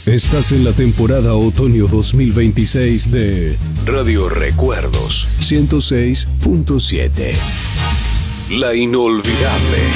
Estás en la temporada otoño 2026 de Radio Recuerdos 106.7. La inolvidable.